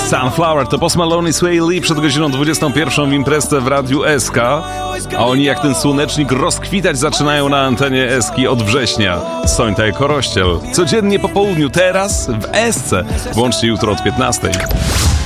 Sunflower to Post Malone i Sway Lee przed godziną 21 w imprezce w Radiu SK, a oni jak ten słonecznik rozkwitać zaczynają na antenie Eski od września. Sońta i Korościel. Codziennie po południu, teraz w Esce. Włącznie jutro od 15.